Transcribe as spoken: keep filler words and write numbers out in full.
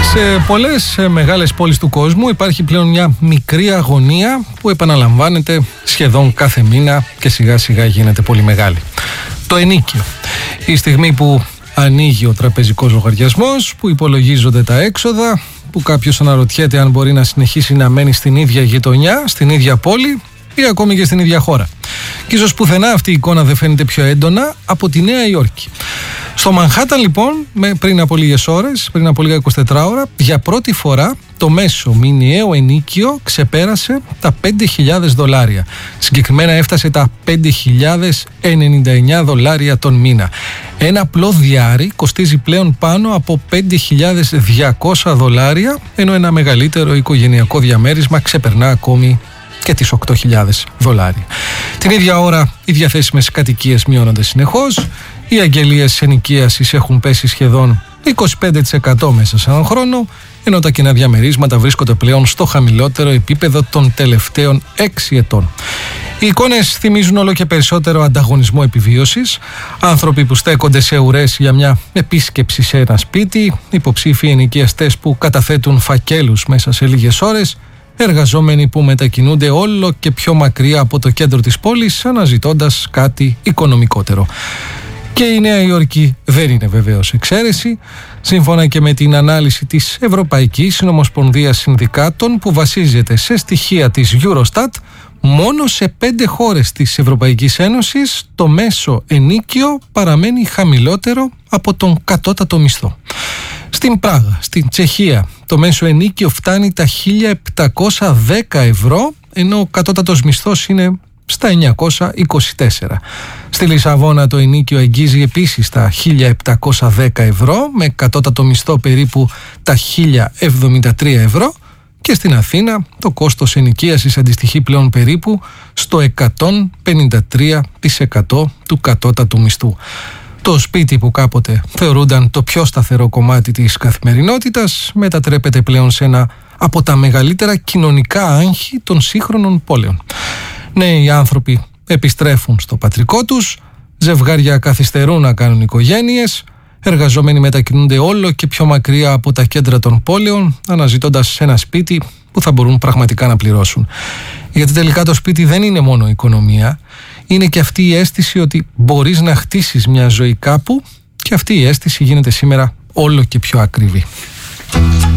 Σε πολλές μεγάλες πόλεις του κόσμου υπάρχει πλέον μια μικρή αγωνία που επαναλαμβάνεται σχεδόν κάθε μήνα και σιγά σιγά γίνεται πολύ μεγάλη. Το ενοίκιο. Η στιγμή που ανοίγει ο τραπεζικός λογαριασμός, που υπολογίζονται τα έξοδα, που κάποιος αναρωτιέται αν μπορεί να συνεχίσει να μένει στην ίδια γειτονιά, στην ίδια πόλη ή ακόμη και στην ίδια χώρα. Και ίσως πουθενά αυτή η εικόνα δεν φαίνεται πιο έντονα από τη Νέα Υόρκη. Στο Μανχάταν λοιπόν, με, πριν από λίγες ώρες, πριν από λίγα εικοσιτέσσερις ώρα, για πρώτη φορά το μέσο μηνιαίο ενοίκιο ξεπέρασε τα πέντε χιλιάδες δολάρια. Συγκεκριμένα έφτασε τα πέντε χιλιάδες ενενήντα εννέα δολάρια τον μήνα. Ένα απλό διάρρη κοστίζει πλέον πάνω από πέντε χιλιάδες διακόσια δολάρια, ενώ ένα μεγαλύτερο οικογενειακό διαμέρισμα ξεπερνά ακόμη και τις οκτώ χιλιάδες δολάρια. Την ίδια ώρα οι διαθέσιμες κατοικίες μειώνονται συνεχώς, οι αγγελίες ενοικίασης έχουν πέσει σχεδόν είκοσι πέντε τοις εκατό μέσα σε έναν χρόνο, ενώ τα κοινά διαμερίσματα βρίσκονται πλέον στο χαμηλότερο επίπεδο των τελευταίων έξι ετών. Οι εικόνες θυμίζουν όλο και περισσότερο ανταγωνισμό επιβίωσης, άνθρωποι που στέκονται σε ουρές για μια επίσκεψη σε ένα σπίτι, υποψήφιοι ενοικιαστές που καταθέτουν φακέλους μέσα σε λίγες ώρες, εργαζόμενοι που μετακινούνται όλο και πιο μακριά από το κέντρο της πόλης αναζητώντας κάτι οικονομικότερο. Και η Νέα Υόρκη δεν είναι βεβαίως εξαίρεση. Σύμφωνα και με την ανάλυση της Ευρωπαϊκής Συνομοσπονδίας Συνδικάτων που βασίζεται σε στοιχεία της Eurostat, μόνο σε πέντε χώρες της Ευρωπαϊκής Ένωσης το μέσο ενοίκιο παραμένει χαμηλότερο από τον κατώτατο μισθό. Στην Πράγα, στην Τσεχία, το μέσο ενοίκιο φτάνει τα χίλια επτακόσια δέκα ευρώ, ενώ ο κατώτατος μισθός είναι στα εννιακόσια είκοσι τέσσερα. Στη Λισαβόνα το ενοίκιο αγγίζει επίσης τα χίλια επτακόσια δέκα ευρώ, με κατώτατο μισθό περίπου τα χίλια εβδομήντα τρία ευρώ, και στην Αθήνα το κόστος ενοικίασης αντιστοιχεί πλέον περίπου στο εκατόν πενήντα τρία τοις εκατό του κατώτατου μισθού. Το σπίτι που κάποτε θεωρούνταν το πιο σταθερό κομμάτι της καθημερινότητας μετατρέπεται πλέον σε ένα από τα μεγαλύτερα κοινωνικά άγχη των σύγχρονων πόλεων. Νέοι άνθρωποι επιστρέφουν στο πατρικό τους, ζευγάρια καθυστερούν να κάνουν οικογένειες, εργαζόμενοι μετακινούνται όλο και πιο μακριά από τα κέντρα των πόλεων, αναζητώντας ένα σπίτι που θα μπορούν πραγματικά να πληρώσουν. Γιατί τελικά το σπίτι δεν είναι μόνο οικονομία, είναι και αυτή η αίσθηση ότι μπορείς να χτίσεις μια ζωή κάπου, και αυτή η αίσθηση γίνεται σήμερα όλο και πιο ακριβή.